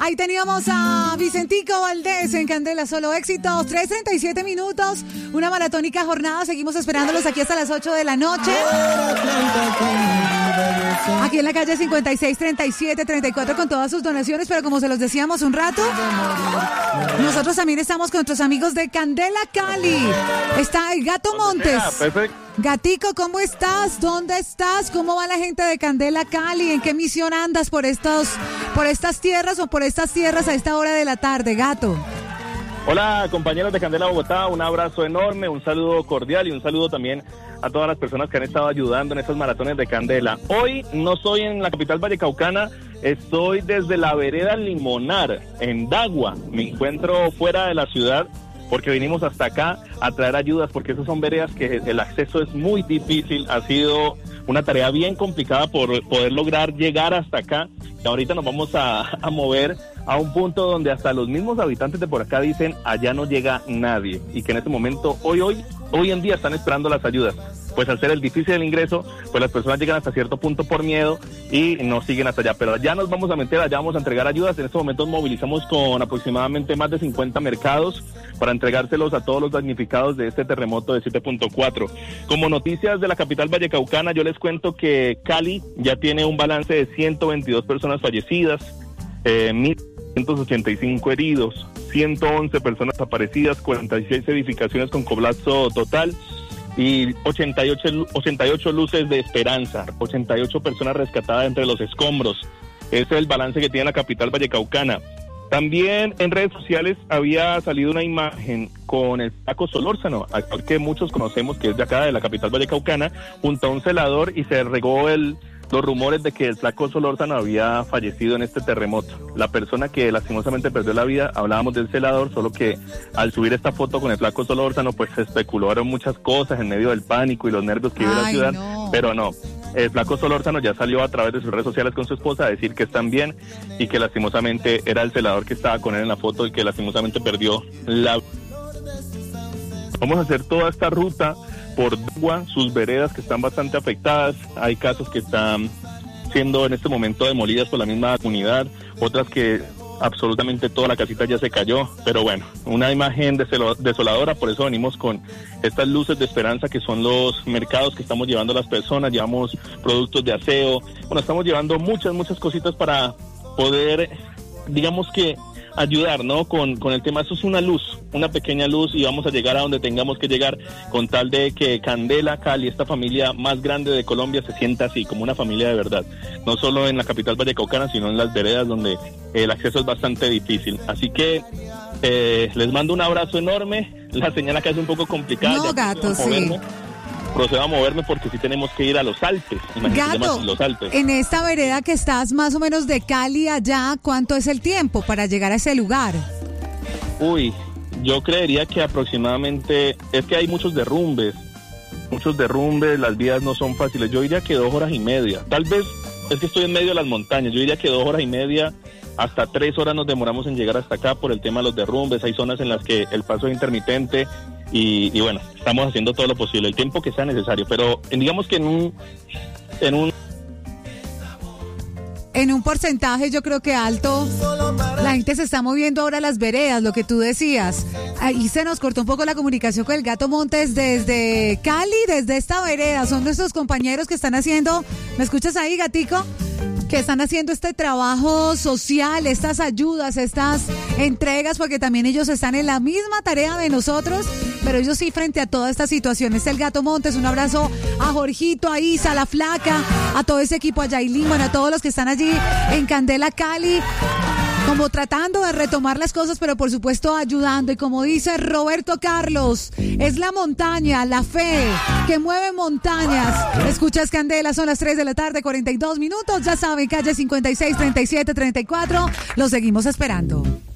Ahí teníamos a Vicentico Valdés en Candela, solo éxitos, 3:37 minutos, una maratónica jornada, seguimos esperándolos aquí hasta las 8 de la noche. Aquí en la calle 56 37 34 con todas sus donaciones, pero como se los decíamos un rato, nosotros también estamos con nuestros amigos de Candela Cali. Está el Gato Montes. Perfecto. Gatico, ¿cómo estás? ¿Dónde estás? ¿Cómo va la gente de Candela Cali? ¿En qué misión andas por estas tierras o por estas tierras a esta hora de la tarde, Gato? Hola, compañeros de Candela Bogotá, un abrazo enorme, un saludo cordial y un saludo también a todas las personas que han estado ayudando en estos maratones de Candela. Hoy no estoy en la capital vallecaucana, estoy desde la vereda Limonar, en Dagua. Me encuentro fuera de la ciudad porque vinimos hasta acá a traer ayudas, porque esas son veredas que el acceso es muy difícil, ha sido una tarea bien complicada por poder lograr llegar hasta acá. Y ahorita nos vamos a mover a un punto donde hasta los mismos habitantes de por acá dicen allá no llega nadie, y que en este momento, hoy en día están esperando las ayudas. Pues al ser el difícil el ingreso, pues las personas llegan hasta cierto punto por miedo y no siguen hasta allá. Pero allá nos vamos a meter, allá vamos a entregar ayudas. En estos momentos movilizamos con aproximadamente más de 50 mercados para entregárselos a todos los damnificados de este terremoto de 7.4. Como noticias de la capital vallecaucana, yo les cuento que Cali ya tiene un balance de 122 personas fallecidas, 1.185 heridos, 111 personas desaparecidas, 46 edificaciones con colapso total y 88 luces de esperanza, 88 personas rescatadas entre los escombros. Ese es el balance que tiene la capital vallecaucana. También en redes sociales había salido una imagen con el Flaco Solórzano, actor que muchos conocemos, que es de acá de la capital vallecaucana, junto a un celador, y se regó los rumores de que el Flaco Solórzano había fallecido en este terremoto. La persona que lastimosamente perdió la vida, hablábamos del celador, solo que al subir esta foto con el Flaco Solórzano, pues se especularon muchas cosas en medio del pánico y los nervios que vive la ciudad, no. Pero no. El Flaco Solórzano ya salió a través de sus redes sociales con su esposa a decir que están bien y que lastimosamente era el celador que estaba con él en la foto y que lastimosamente perdió la vida. Vamos a hacer toda esta ruta por Dagua, sus veredas que están bastante afectadas. Hay casos que están siendo en este momento demolidas por la misma comunidad, otras que absolutamente toda la casita ya se cayó, pero bueno, una imagen desoladora. Por eso venimos con estas luces de esperanza, que son los mercados que estamos llevando a las personas. Llevamos productos de aseo, bueno, estamos llevando muchas cositas para poder, digamos que ayudar, ¿no? Con el tema. Eso es una luz, una pequeña luz, y vamos a llegar a donde tengamos que llegar, con tal de que Candela Cali, esta familia más grande de Colombia, se sienta así, como una familia de verdad, no solo en la capital vallecaucana, sino en las veredas donde el acceso es bastante difícil. Así que les mando un abrazo enorme. La señal acá es un poco complicada. No, Gato, sí. Procedo a moverme porque sí tenemos que ir a los Alpes. Gato, los Alpes. En esta vereda que estás más o menos de Cali allá, ¿cuánto es el tiempo para llegar a ese lugar? Uy, yo creería que aproximadamente, es que hay muchos derrumbes, las vías no son fáciles. Yo diría que 2 horas y media. Tal vez, es que estoy en medio de las montañas, yo diría que 2 horas y media, hasta 3 horas nos demoramos en llegar hasta acá por el tema de los derrumbes. Hay zonas en las que el paso es intermitente. Y bueno, estamos haciendo todo lo posible, el tiempo que sea necesario, pero digamos que en un porcentaje yo creo que alto, la gente se está moviendo ahora a las veredas, lo que tú decías. Ahí se nos cortó un poco la comunicación con el Gato Montes desde Cali, desde esta vereda. Son nuestros compañeros que están haciendo, ¿me escuchas ahí, Gatico? Que están haciendo este trabajo social, estas ayudas, estas entregas, porque también ellos están en la misma tarea de nosotros, pero ellos sí frente a toda esta situación. Es el Gato Montes, un abrazo a Jorgito, a Isa, a La Flaca, a todo ese equipo, a Yailin, bueno, a todos los que están allí en Candela Cali, como tratando de retomar las cosas, pero por supuesto ayudando. Y como dice Roberto Carlos, es la montaña, la fe que mueve montañas. Escuchas Candela, son las 3 de la tarde, 42 minutos. Ya saben, calle 56 37 34. Los seguimos esperando.